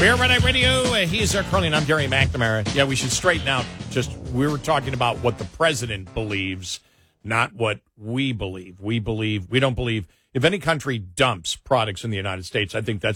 We're Red Eye Radio. He's our Carly, and I'm Gary McNamara. Yeah, we should straighten out. We were talking about what the president believes, not what we believe. We don't believe if any country dumps products in the United States, I think that's